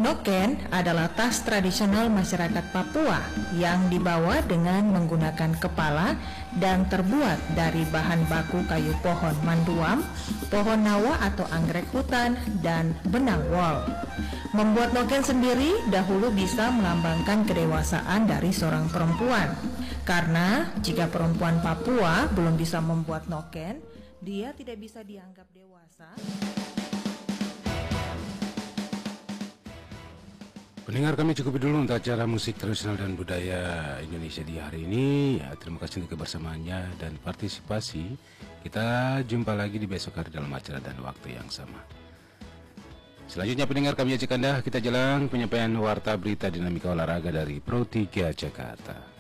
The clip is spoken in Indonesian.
Noken adalah tas tradisional masyarakat Papua yang dibawa dengan menggunakan kepala dan terbuat dari bahan baku kayu pohon manduam, pohon nawa atau anggrek hutan, dan benang wol. Membuat noken sendiri dahulu bisa melambangkan kedewasaan dari seorang perempuan. Karena jika perempuan Papua belum bisa membuat noken, dia tidak bisa dianggap dewasa. Pendengar, kami cukup dulu untuk acara musik tradisional dan budaya Indonesia di hari ini. Ya, terima kasih untuk kebersamaannya dan partisipasi. Kita jumpa lagi di besok hari dalam acara dan waktu yang sama. Selanjutnya pendengar, kami ajak Anda kita jalan penyampaian warta berita dinamika olahraga dari Pro 3 Jakarta.